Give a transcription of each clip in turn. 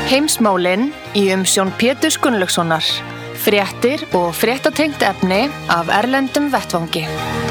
Heimsmálin í umsjón Péturs Gunnlaugssonar. Fréttir og fréttatengt efni af erlendum vettvangi.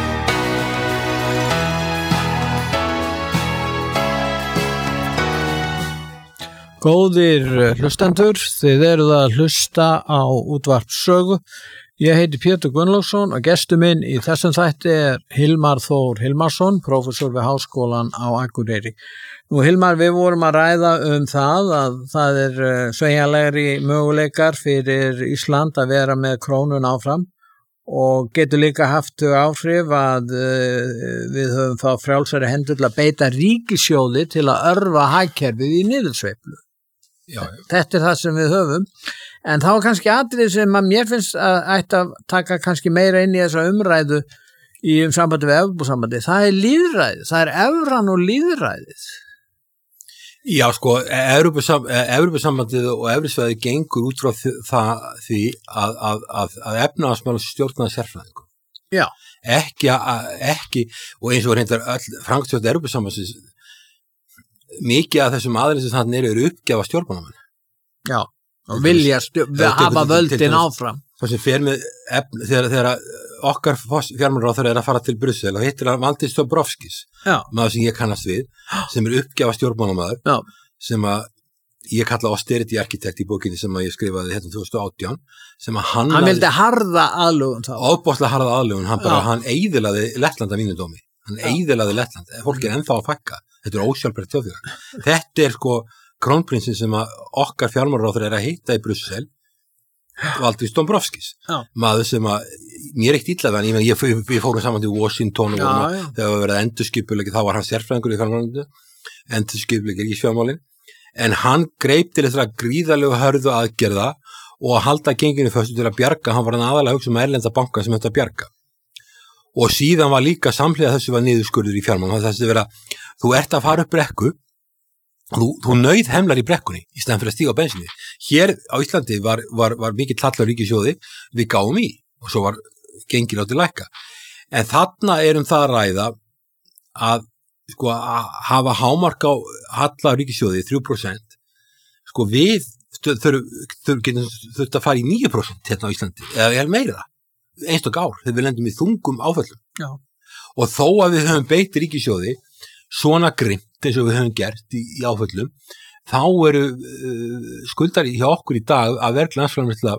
Góðir hlustendur, þið eruð að hlusta á útvarp Sögu. Ég heiti Pétur Gunnlaugsson og gestur minn í þessum þætti Hilmar Þór Hilmarsson, prófessor við Háskólann á Akureyri. Nú Hilmar, við vorum að ræða það að það sveigjanlegri möguleikar fyrir Ísland að vera með krónun áfram og getur líka haft áhrif að við höfum fá frjálsari hendur til að beita ríkissjóði til að örva hagkerfið í niðursveiflu. Já. Þetta það sem við höfum. En þá kannski atriði sem að mér finnst að ætti að taka kannski meira inn í þessa umræðu í sambandi við Evrópusambandið. Það lýðræðið, það evran og lýðræðið. Já, sko, Evrópusambandið og Evrópusvæðið gengur út frá því að efnahagsmál stjórnaði sérfræðingum. Já. Ekki, og eins og reyndar framkvæmdastjórn Evrópusambandsins, mikið af þessum aðilum sem þannig eru uppgjafa stjórnmálamenn. Já. Og vilja hafa völdin áfram. Það sem fer með þegar okkar fjármálaráðherra að fara til Brussel og hittir hann Valdis Dombrovskis, maður sem ég kannast við, sem uppgjafa stjórnmálamaður, sem að ég kalla austerity architect í bókinni sem að ég skrifaði hérna 2018, sem að hann vildi harða aðlögun þá. Ofboðslega harða aðlögun, hann eyðilagði Lettland að mínum dómi. Hann eyðilagði Lettland. Fólk ennþá að fækka. Þetta ósjálfbært þjóðfélag. Þetta sko krónprinsinn sem að okkar fjármálaráðherra að hitta í Brussel, Valdis Dombrovskis, maður sem að mér eitt illa við hann, við fórum saman til Washington og þegar við verið endurskipuleggi, þá var hann sérfræðingur í fjármálinu, endurskipuleggi í fjármálinu, en hann greip til þessara gríðarlegu hörðu aðgerða og að halda genginu föstu til að bjarga, hann var hann aðalega að hugsa erlenda banka sem þetta bjarga. Og síðan var líka samhliða þessu var niðurskurður í fjármálinu, þessi vera, þú ert að fara upp brekku, þú nauð hemlar í brekkunni í stæðan fyrir að stíga á bensinni. Hér á Íslandi var mikill hallur ríkissjóði, við gáum í og svo var gengið látið lækka. En þarna það að ræða að hafa hámark á halla ríkissjóði 3%. Sko við getum þurft að fara í 9% hérna á Íslandi, eða meira, einstök ár, þegar við lendum í þungum áföllum. Já. Og þó að við höfum beitt ríkissjóði svona grimt eins og við höfum gert í áföllum, þá eru skuldar hjá okkur í dag að verðlandsframleiðsla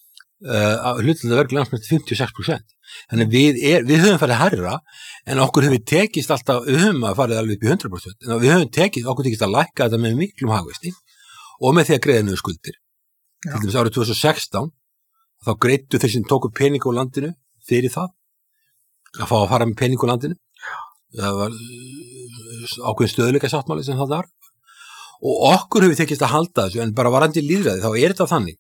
hlutfallið verðlandsframleiðsla 56%. Þannig við höfum farið hærra en okkur hefur tekist alltaf, við höfum að farið alveg upp í 100%, en við höfum okkur tekist að lækka þetta með miklum hagvexti og með því að greiða niður skuldir. Til dæmis árið 2016 þá greiddu þeir sem tóku pening á landinu fyrir það að fá að fara með pening á landinu. Það var ákveðin stöðuleika sáttmáli sem það var og okkur hefur tekist að halda þessu en bara varandi lýðræði þá þetta þannig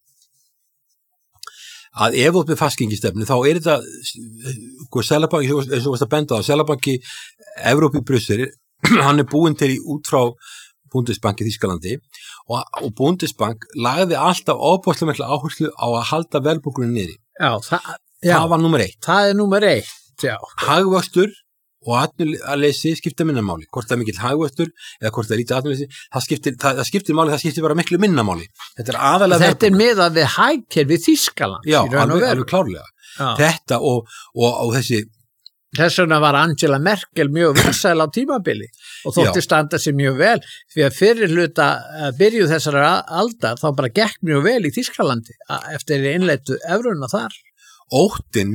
að ef þú ert með fastgengistefnu þá þetta Seðlabanki, eins og varst að benda á Seðlabanki Evrópu í Brussel hann búinn til út frá Bundesbank í Þýskalandi og Bundesbank lagði alltaf ofboðslega mikla áherslu á að halda verðbólgunni niðri. Það var númer 1. Það númer 1, já. Hagvöxtur og atvinnuleysi skiptir minna máli, hvort það mikill hagvöxtur eða hvort það lítið atvinnuleysi, það skiptir máli, það skiptir bara miklu minna máli. Þetta miðað við hagkerfi Þýskalands. Já, alveg klárlega. Þetta og þessi. Þess vegna var Angela Merkel mjög vinsæl á tímabili og þótti standa sig mjög vel því að fyrir hluta byrjuð þessara aldar þá bara gekk mjög vel í Þýskalandi eftir innleiddu evruna þar. Óttinn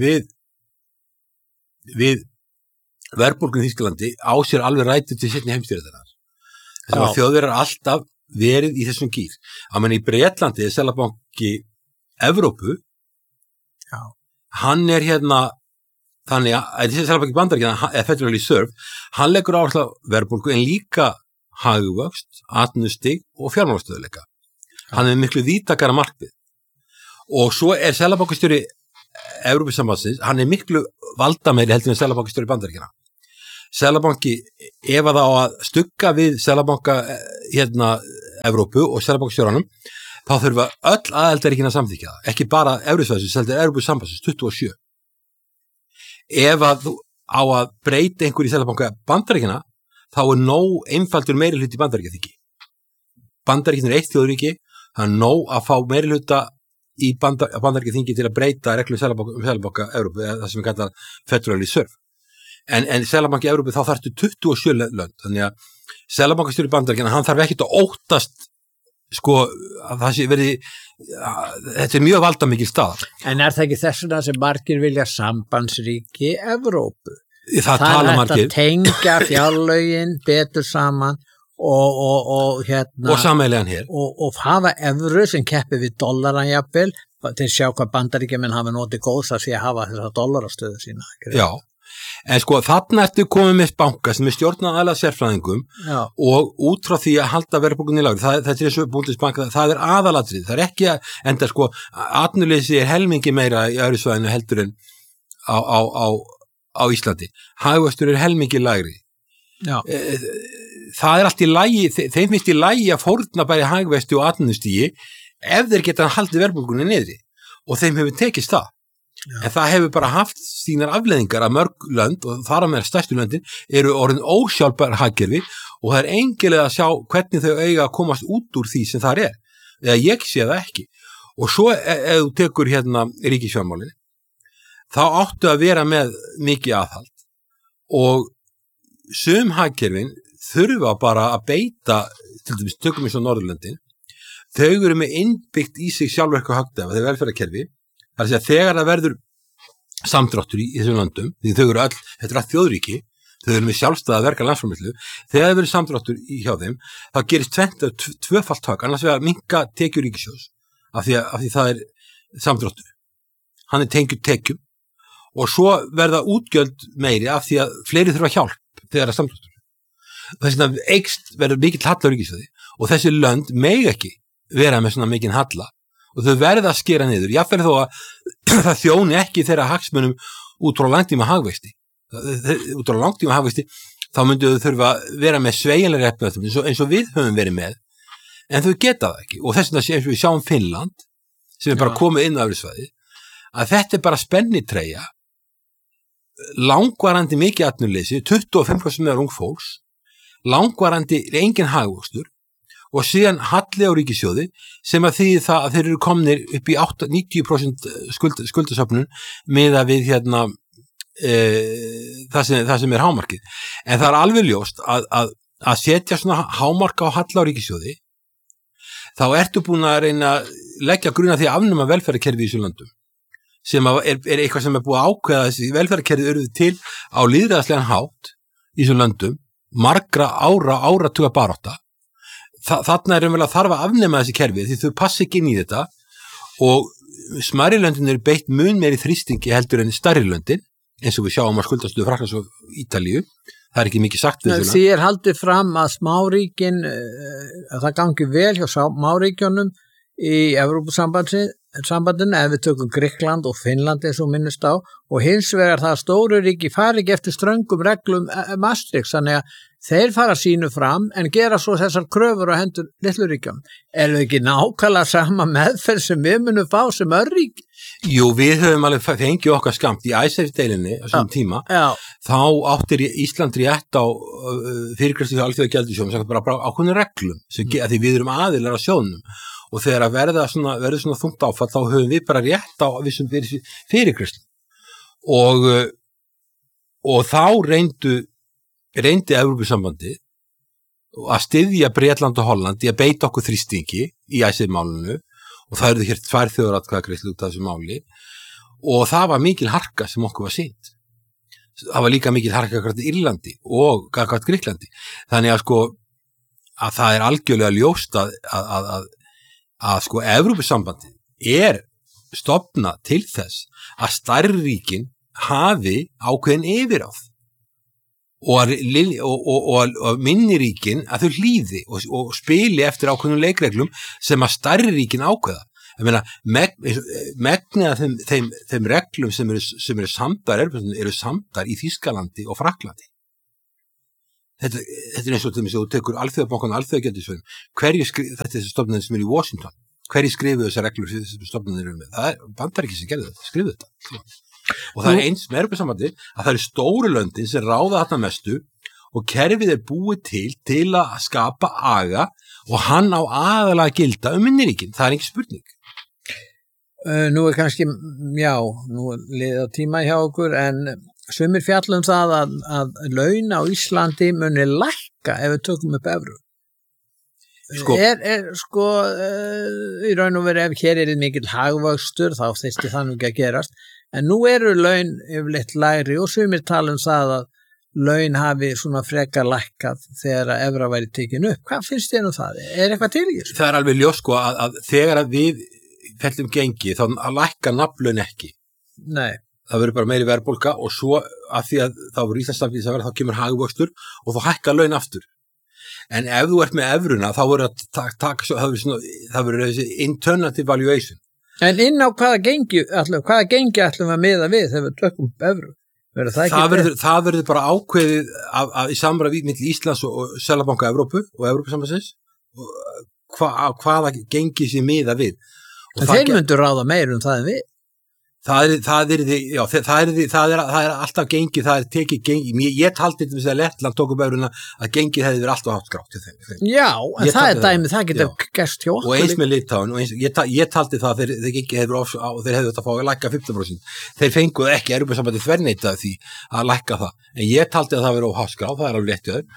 við verðbólgun í Þýskalandi á sér alveg rætur til seinni heimsstyrjaldarinnar. Þess að Þjóðverjar alltaf verið í þessum gír. Að menn í Bretlandi Seðlabanki Evrópu, hann hérna, þannig að þessi Seðlabanki Bandaríkjanna, Federal Reserve, hann leggur áherslu á verðbólgu en líka hagvöxt, atvinnustig og fjármálastöðuleika. Hann miklu víðtækara markmið. Og svo Seðlabankastjóri Evrópusambandsins, hann miklu valdameiri heldur en Seðlabankastjóri Bandaríkjanna. Seðlabanki, ef það á að stugga við Seðlabanka Evrópu og Seðlabankastjóranum, þá þurfa öll aðildarríkin að samþykkja það, ekki bara Evrópusvæðisins, heldur Evrópusambandsins 27. Ef að þú á að breyta einhver í Seðlabanka Bandaríkjanna, þá nóg einfaldur meirihluti í Bandaríkjaþingi. Bandaríkin eitt þjóðríki, það nóg að fá meirihluta í bandaríkjaþingi til að breyta reglum Seðlabanka Evrópu, það sem við kallar federal reserve. En Seðlabanki Evrópu þá þarftu 27 lönd, þannig að Seðlabankastjóri Bandaríkjanna, hann þarf ekkert að óttast sko að það sé þetta mjög valdamikil staða. En það ekki þessuna sem margir vilja sambandsríki Evrópu? Það tala margir. Það tengja fjárlögin betur saman og sameiginlegan hér. Og hafa evru sem keppi við dollaran jafnvel, til að sjá hvað Bandaríkjamenn hafa notið góðs að því að hafa þessa dollarastöðu sína. Já. En sko þarna ertu komið með banka sem stjórnað aðlega sérfræðingum og út frá því að halda verðbólgunni í lágri, þetta eins og Bundesbanka, það aðalatrið, það ekki að enda sko, atvinnuleysi helmingi meira í Evrusvæðinu heldur en á Íslandi. Hagvöxtur helmingi lægri. Já. Það allt í lagi, þeim finnst í lagi að fórna bæri hagvexti og atvinnustígi ef þeir geta haldið verðbólgunni niðri og þeim hefur tekist það. Já. En það hefur bara haft sínar afleiðingar að mörg lönd og þar að meira stærstu löndin eru orðin ósjálfbær hagkerfi og það engilega að sjá hvernig þau eiga að komast út úr því sem það eða ég sé það ekki. Og svo ef þú tekur ríkisfjármálin þá áttu að vera með mikið aðhald og sum hagkerfin þurfa bara að beita, til dæmis tökum eins og Norðurlöndin, þau eru með innbyggt í sig sjálfverku hagdafa, þau velferðarkerfi. Það að segja, þegar það verður samdráttur í þessum landum, því þau eru öll, þetta allt þjóðríki, þau eru með sjálfstæða verka landsframleiðslu, þegar það verður samdráttur hjá þeim, þá gerist tvöfalt högg, annars vegar minnka tekjur ríkissjóðs, af því það samdráttur. Hann tengjur tekjum, og svo verða útgjöld meiri af því að fleiri þurfa hjálp þegar það samdráttur. Þess vegna eykst verður mikill halla á ríkissjóði, og þessi lönd mega ekki vera með svona mikinn halla, og þau verða að skera niður, jáfnvel þó að það þjóni ekki þeirra hagsmunum út frá langtíma hagvexti. Út frá langtíma hagvexti, þá myndu þau þurfa að vera með sveigjanlega efnum eins og við höfum verið með, en þau geta það ekki. Og þess vegna eins og við sjáum Finnland, sem bara komið inn á Evrusvæði, að þetta bara spennitreyja, langvarandi mikið atvinnuleysi, 25% meðal ung fólks, langvarandi engin hagvöxtur, og síðan halli á ríkissjóði sem að því það að þeir eru komnir upp í 90% skuldasöfnun með að við það sem hámarkið. En það alveg ljóst að setja svona hámarka á halla á ríkissjóði, þá ertu búin að reyna að leggja grunna því að afnema velferðarkerfi í þessu löndum, sem er eitthvað sem búið að ákveða þessi velferðarkerfi eru til á lýðræðislegan hátt í þessu löndum, margra áratuga barátta. Þarna vel að þarf að afnema þessi kerfi því þau passi ekki inn í þetta og smærri löndin eru beitt mun meiri þrýstingi heldur en stærri löndin eins og við sjáum að skuldastuðu Frakklands og Ítalíu, það ekki mikið sagt við því haldið fram að smáríkin að það gangi vel hjá smáríkjónum í Evrópusambandinu ef við tökum Grikkland og Finnland eins og minnust á og hins vegar það stóru ríki fari ekki eftir ströngum reglum Maastricht, þannig að þeir fara sínu fram en gera svo þessar kröfur á hendur litlu ríkjum. Er það ekki nákvæmlega sama meðferð sem við munum fá sem örrík? Jú, við höfum alveg fengið okkar skamt í Icesave-deilinni á þessum tíma. Já. Þá áttir Ísland rétt á fyrirgreiðslu hjá Alþjóðagjaldeyrissjóðnum bara ákveðnum reglum sem að því við erum aðilar á sjóðnum og þegar að verður svona þungt áfall þá höfum við bara rétt á vissum fyrirgreiðslu og þá reyndi Evrópusambandi að styðja Bretland og Holland í að beita okkur þrýstingi í Icesave-málinu og það eru hér 2 þjóðaratkvæðagreiðslu út af þessu máli og það var mikil harka sem okkur var sýnt. Það var líka mikil harka gagnvart Írlandi og gagnvart Grikklandi. Þannig að að það er algjörlega ljóst að Evrópusambandi er stofnað til þess að stærri ríkin hafi ákveðin yfiráð og minni ríkin að þau hlýði og spili eftir ákveðnum leikreglum sem að stærri ríkin ákveða. Ég meina, megnið af þeim reglum sem eru samdar eru samdar í Þýskalandi og Frakklandi. Þetta er eins og þeim sem þú tekur Alþjóðabankann og Alþjóðagjaldeyrissjóðinn. Þetta er þessi stofnanir sem eru í Washington. Hverju skrifuðu þessar reglur sem þessi stofnanir eru með? Það er Bandaríkin sem gerði þetta, skrifuðu þetta. Og það er eins með Evrópusambandi að það eru stóru löndin sem ráða þarna mestu og kerfið búið til að skapa aga og hann á aðalega að gilda minniríkin, það ekki spurning. Nú kannski, nú liða tíma hjá okkur, en sumir fjallum það að laun á Íslandi muni lækka ef við tökum upp evru. Í raun og veru ef hér mikill hagvöxtur, þá þyrfti það nú ekki að gerast, en nú eru laun yfirleitt lægri og sumir tala það að laun hafi svona frekar lækkað þegar að evra væri tekin upp. Hvað finnst þér það? Eitthvað til í þessu? Það alveg ljós að þegar að við fellum gengi þá að lækka nafnlaun ekki. Nei. Það verður bara meiri verðbólga og svo að því að þá verður Íslandsstafnir þá kemur hagvöxtur og þá hækka laun aftur. En ef þú ert með evruna þá verður þessi internal devaluation. En inn á hvaða gengi ætlum við að miða við þegar við tökum evru? Það verður bara ákveðið í samræði milli Íslands og Seðlabanka Evrópu og Evrópusambandsins hvaða gengi sé miða við. En þeir myndu ráða meir það en við. Það er alltaf gengi, það tekið gengi. Ég taldi til þess að Lettland tók upp evruna að gengið hefði verið alltaf hátt grátt til þeim. Já, en það er dæmi, það getur gerst hjá okkur. Og eins með Litáin, ég taldi það að þeir gengi hefði verið og þeir hefði þetta að fá að lækka 15%. Þeir fenguðu ekki Evrópusambandið þverneitað því að lækka það. En ég taldi að það verið hátt grátt, það er alveg rétt hjá þeim.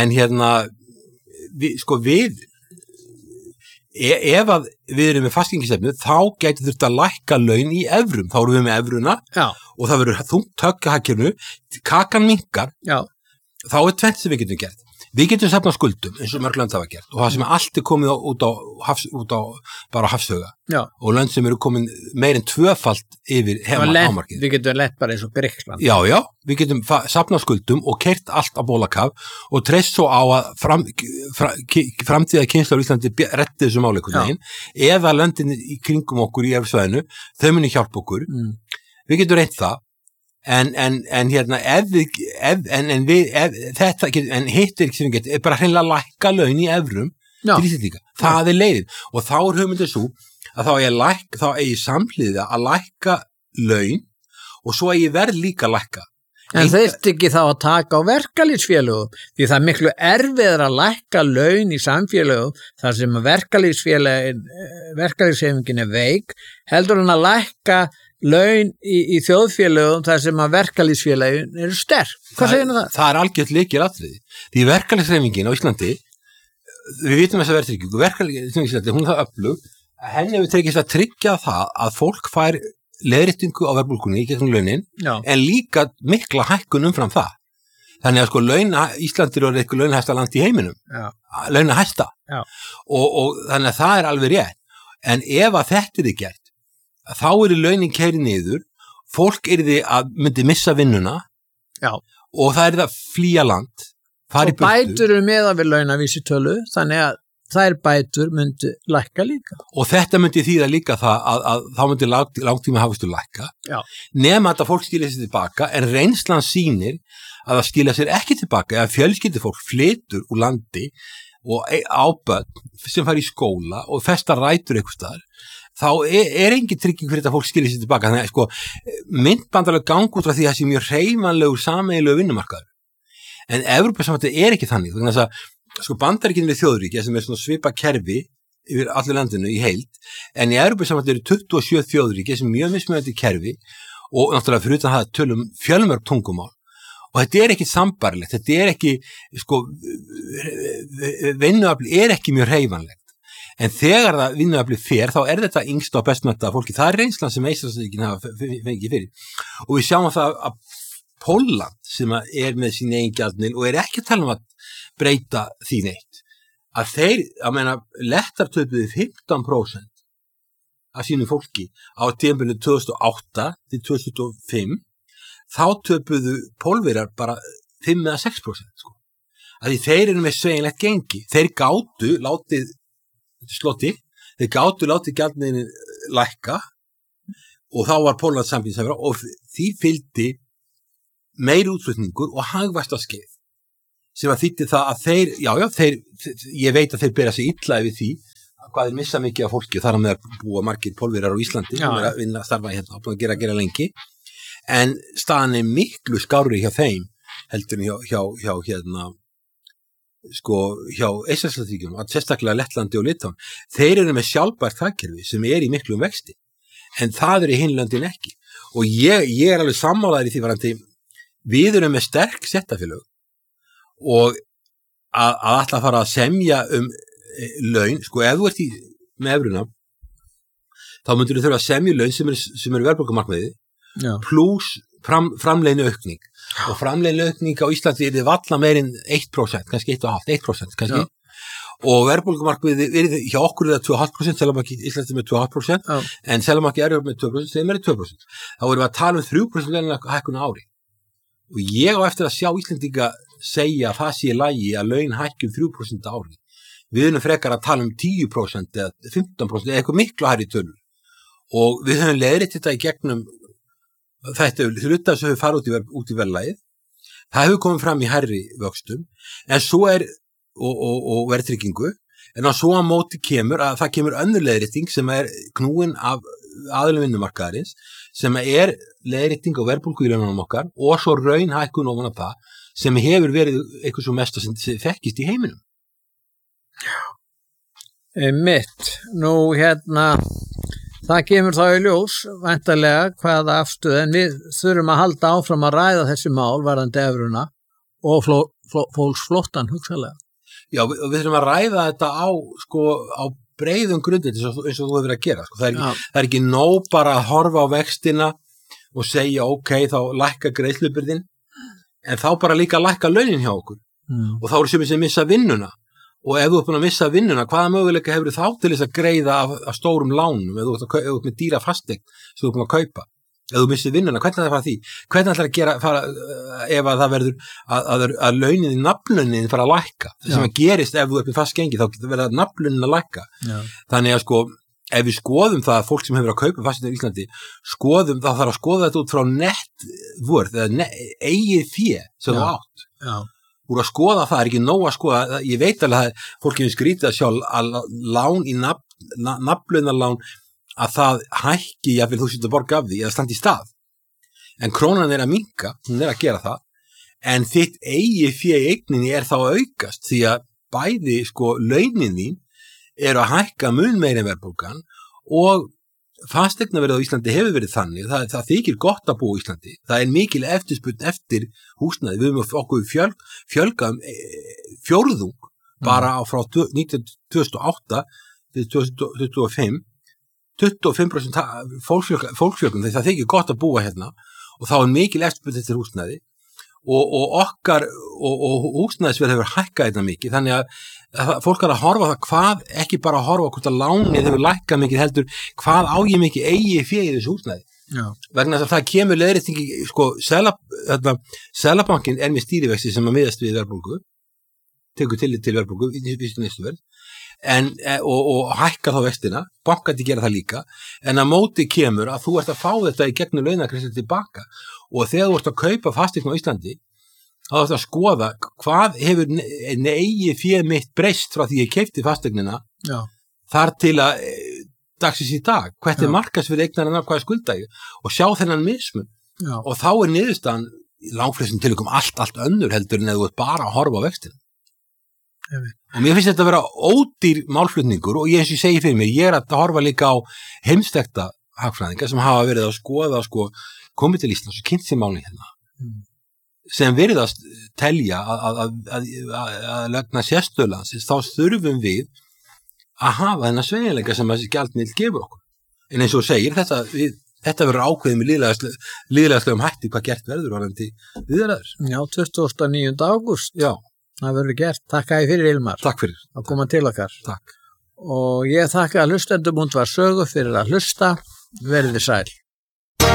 En ef að við erum með fastgengisstefnu þá gæti þurft að lækka laun í evrum, þá erum við með evruna og það verður þungt högg að hagkerfinu, kakan minnkar, þá tvennt sem við getum gert. Við getum safnað skuldum eins og mörg lönd hafa gert og það sem allt komið út á bara hafsauga og lönd sem eru komin meir en tvöfalt yfir hámarkið. Við getum lett bara eins og Grikkland. Já, við getum safnað skuldum og keyrt allt á bólakaf og treyst svo á að framtíða kynslóð í Íslandi retti þessu máli eða löndin í kringum okkur í evrusvæðinu, þau muni hjálpa okkur. Við getum reynt það. En hitt sem við getum bara hreinlega lækka laun í evrum til Íslendinga. Það leiðin og þá hugmyndin svo að þá eigi samhliða að lækka laun og svo eigi verð líka lækka. En þurfti ekki þá að taka á verkalýðsfélögum því það miklu erfiðar að lækka laun í samfélögum þar sem verkalýðsfélögin veik heldur hann að lækka laun í þjóðfélögum þar sem að verkalýðsfélögin eru sterk. Hvað segir það? Það algjört lykilatriði. Því verkalýðshreyfingin á Íslandi, við vitum þess að verkalýðshreyfingin á Íslandi, hún er það öflug, að henni hefur tekist að tryggja það að fólk fær leiðréttingu á verðbólgunni í gegnum launin, en líka mikla hækkun umfram það. Þannig að Íslandir eru eitthvað launahæsta land í heiminum. Launahæsta. Og þannig að það er alveg rétt. En ef að þetta er gert, þá eru launin keyrt niður, fólk myndi missa vinnuna og það það flýja land. Og bætur eru með að við launavísitölu, þannig að þær bætur myndi lækka líka. Og þetta myndi þýða líka það að þá myndi langtíma hagvöxtur lækka. Nema að fólk skilja sér tilbaka, en reynslan sýnir að það skilja sér ekki tilbaka, eða fjölskyldufólk flytur úr landi og ábörn sem fara í skóla og festar rætur einhvers staðar. Þá engin trygging fyrir þetta fólk skilja sér tilbaka. Þannig að myndbandalega gang út frá því að það sé mjög hreyfanlegur sameiginlegur vinnumarkaður. En Evrópusambandið ekki þannig. Þannig að Bandaríkin við þjóðríki sem svona svipa kerfi yfir allir landinu í heild, en í Evrópusambandið eru 27 þjóðríki sem mjög mismunandi kerfi og náttúrulega fyrir utan það tölum fjölmörg tungumál. Og þetta ekki sambarlegt, þetta ekki, vinnuafl ekki mjög hreyfanlegt. En þegar það vinnuafli fer, þá þetta yngsta og bestmennta fólki. Það reynslan sem Eystrasaltsríkin hafa fengið fyrir. Og við sjáum það að Pólland sem með sín eigin gjaldmiðil og ekki að tala að breyta því neitt. Að þeir, lettar töpuðu 15% af sínu fólki á tímabilinu 2008 til 2005, þá töpuðu Pólverjar bara 5 eða 6%. Að því þeir eru með sveigjanlegt gengi. Þeir gátu látið slotti, þeir gátu látið gjaldmiðilinn lækka og þá var Pólland samfélagsefra og því fylgdi meiri útflutningur og hagvaxtarskeið sem að þýddi það að þeir, ég veit að þeir bera sig illa yfir því hvað þeir missa mikið af fólki og þar á með að búa margir Pólverjar á Íslandi sem að vinna starfa hérna og búin að gera lengi, en staðan miklu skárri hjá þeim heldur hjá Eystrasaltsríkjum, sérstaklega Lettlandi og Litáen. Þeir eru með sjálfbært hagkerfi sem í miklum vexti, en það í hin löndin ekki. Og ég alveg sammálaður í því varandi, við erum með sterk settafélög og að ætla að fara að semja laun, ef þú ert með evruna, þá myndir þú þurfa að semja laun sem eru verðbólgumarkmiði pluss framleiðni aukning. Og framleiðni aukning á Íslandi valla meirinn 1%, kannski 1,5% kannski. Og verðbólgumarkmiði hjá okkur 2,5%, Seðlabanki Íslandi með 2,5%, en Seðlabanki með 2%, þeim 2%. Þá erum við að tala 3% launahækkun á ári. Og ég á eftir að sjá Íslendinga segja að það sé í lagi að laun hækki 3% á ári. Við erum frekar að tala 10% eða 15% eða eitthvað miklu hærri tölur. Og við höfum leiðrétt þetta í gegnum þetta hluta sem hefur farið út í verðlagið. Það hefur komið fram í hærri vöxtum, en svo og verðtryggingu, en á svo að móti kemur að það kemur önnur leiðrétting sem knúin af aðilum vinnumarkaðarins, sem leiðrétting á verðbólgu í laununum okkar og svo raunhækkun ofan af það sem hefur verið eitthvað svo mesta sem þekkist í heiminum. Mitt, nú það kemur þá í ljós, væntanlega hvaða afstöð, en við þurfum að halda áfram að ræða þessi mál varðandi evruna og fólksflóttan hugsanlega. Já, við þurfum að ræða þetta á breiðum grundi eins og þú hefur verið að gera. Það er ekki nóg bara að horfa á vextina og segja ok, þá lækka greiðslubyrðin, en þá bara líka lækka launin hjá okkur. Og þá eru sem missa vinnuna. Og ef þú ert búin að missa vinnuna, hvaða möguleika hefur þá til þess að greiða af stórum lánum, ef þú ert með dýra fasteign sem þú ert búin að kaupa? Ef þú missir vinnuna, hvernig það fara því? Hvernig ætlar að fara ef að það verður að launin í nafnlaunin fara að lækka? Það sem að gerist ef þú ert með fast gengi, þá verður nafnlaunin að lækka. Já. Þannig að ef við skoðum það að fólk sem hefur að kaupa fasteign í Íslandi, þá þarf að skoða þetta út frá networth eða eigið fé sem þú átt. Já. Úr að skoða það ekki nóg að skoða, ég veit alveg að fólk hefur skrítið að sjá að lán í nafnlaunarlán að það hækki jafnvel þú sitt að borga af því eða standi í stað. En krónan að minnka, hún að gera það, en þitt eigið fé í eigninni þá að aukast því að bæði launin þín að hækka mun meira en verðbólgan og fasteignaverð á Íslandi hefur verið þannig, það þykir gott að búa í Íslandi, það mikil eftirspurn eftir húsnæði, við höfum okkur fjölgað fjórðung bara frá 2008 til 2025, 25% fólksfjölgun, það þykir gott að búa hérna og þá mikil eftirspurn eftir húsnæði og okkar og húsnæðisverð hefur hækkað þetta mikið, þannig að fólk að horfa það hvað, ekki bara að horfa hvort að lánið hefur lækkað mikið heldur, hvað á ég mikið eigi fé í þessu húsnæði. Já. Vegna þess að það kemur leiðréttingi, Seðlabankinn með stýrivexti sem að miðast við verðbólgu, tekur tillit til verðbólgu í neysluverð, og hækkar þá vextina, bankandi gera það líka, en að móti kemur að þú ert að fá þetta í gegnum launagreiðslur tilbaka og þegar þú ert að kaupa fasteign á Íslandi, þá ert að skoða hvað hefur eigið fé mitt breyst frá því ég keypti fasteignina þar til að dagsins í dag, hvert markaðsvirði eignarinn hvað skulda ég og sjá þennan mismun. Já. Og þá niðurstaðan í langflestum tilvikum allt önnur heldur en þú ert bara að horfa á vextina. Og mér finnst þetta að vera ódýr málflutningur og eins og ég segi fyrir mig, ég að horfa líka á heimstekta hagfræðinga sem hafa verið að skoða komið til Íslands og kynnt sér málin hérna sem virðast telja að legna sérstöðlandsins, þá þurfum við að hafa þennan sveigjanleika sem þessi gjaldmiðill gefur okkur. En eins og segir, þetta verður ákveðið með lýðræðislegum hætti hvað gert verður varðandi viðræður. Já, 29. ágúst. Já. Það verður gert. Takk að þið fyrir, Hilmar. Takk fyrir. Að koma til okkar. Takk. Og ég þakka hlustendum Útvarp Sögu fyrir að hlusta. Verið þið sæl.